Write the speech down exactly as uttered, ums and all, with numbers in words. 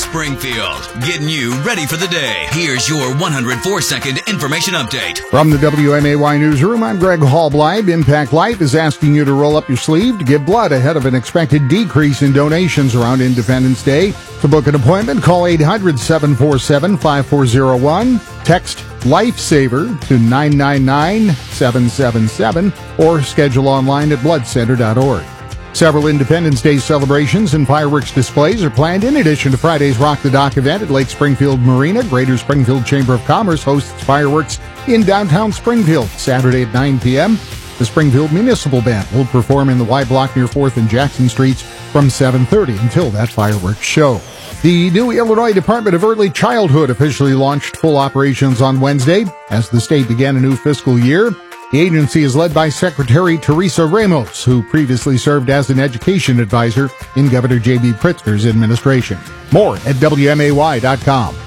Springfield, getting you ready for the day. Here's your one hundred four second information update. From the W M A Y Newsroom, I'm Greg Hallbleib. Impact Life is asking you to roll up your sleeve to give blood ahead of an expected decrease in donations around Independence Day. To book an appointment, call eight hundred, seven four seven, five four zero one, text LifeSaver to nine nine nine, seven seven seven, or schedule online at blood center dot org. Several Independence Day celebrations and fireworks displays are planned in addition to Friday's Rock the Dock event at Lake Springfield Marina. Greater Springfield Chamber of Commerce hosts fireworks in downtown Springfield. Saturday at nine p.m., the Springfield Municipal Band will perform in the Y Block near fourth and Jackson Streets from seven thirty until that fireworks show. The new Illinois Department of Early Childhood officially launched full operations on Wednesday as the state began a new fiscal year. The agency is led by Secretary Teresa Ramos, who previously served as an education advisor in Governor J B. Pritzker's administration. More at W M A Y dot com.